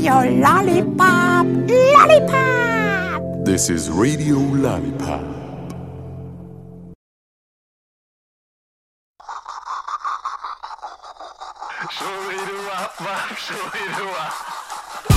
Radio Lollipop. Lollipop! This is Radio Lollipop. Show me the wop wop, show me the wop.